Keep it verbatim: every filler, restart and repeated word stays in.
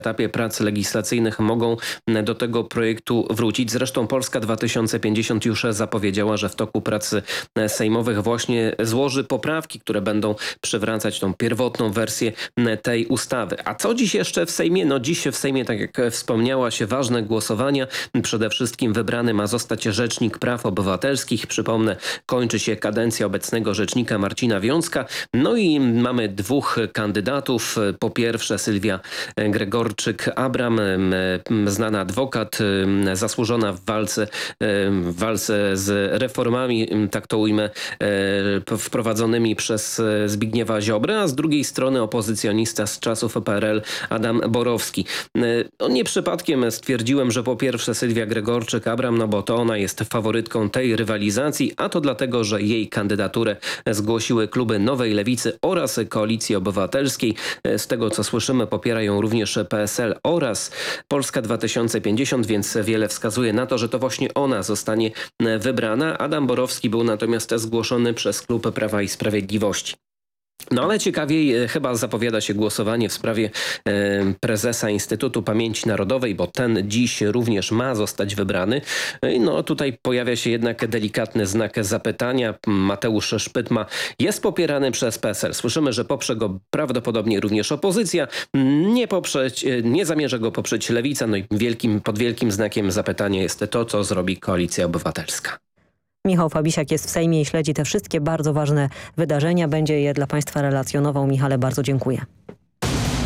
etapie prac legislacyjnych mogą do tego projektu wrócić. Zresztą Polska dwa tysiące pięćdziesiąt już zapowiedziała, że w toku prac sejmowych właśnie złoży poprawki, które będą przywracać tą pierwotną wersję tej ustawy. A co dziś jeszcze w Sejmie? No dziś w Sejmie, tak jak wspomniałaś, ważne głosowania. Przede wszystkim wybrany ma zostać Rzecznik Praw Obywatelskich. Przypomnę, kończy się kadencja obecnego rzecznika Marcina Wiącka. No i mamy dwóch kandydatów. Po pierwsze Sylwia Gregorczyk-Abram, znana adwokat, zasłużona w walce, w walce z reformami, tak to ujmę, wprowadzonymi przez Zbigniewa Ziobrę, a z drugiej strony opozycjonista z czasów P R L Adam Borowski. No nie przypadkiem stwierdziłem, że po pierwsze Sylwia Gregorczyk-Abram, no bo to ona jest faworytką tej rywalizacji, a to dlatego, że jej kandydaturę zgłosiły kluby Nowej Lewicy oraz Koalicji Obywatelskiej. Z tego co słyszymy, popiera ją również P S L oraz Polska dwa tysiące pięćdziesiąt, więc wiele wskazuje na to, że to właśnie ona zostanie wybrana. Adam Borowski był natomiast zgłoszony przez klub Prawa i Sprawiedliwości. No ale ciekawiej chyba zapowiada się głosowanie w sprawie e, prezesa Instytutu Pamięci Narodowej, bo ten dziś również ma zostać wybrany. No tutaj pojawia się jednak delikatny znak zapytania. Mateusz Szpytma jest popierany przez P S L. Słyszymy, że poprze go prawdopodobnie również opozycja. Nie, poprzeć, nie zamierza go poprzeć Lewica. No i wielkim, pod wielkim znakiem zapytania jest to, co zrobi Koalicja Obywatelska. Michał Fabisiak jest w Sejmie i śledzi te wszystkie bardzo ważne wydarzenia. Będzie je dla Państwa relacjonował. Michale, bardzo dziękuję.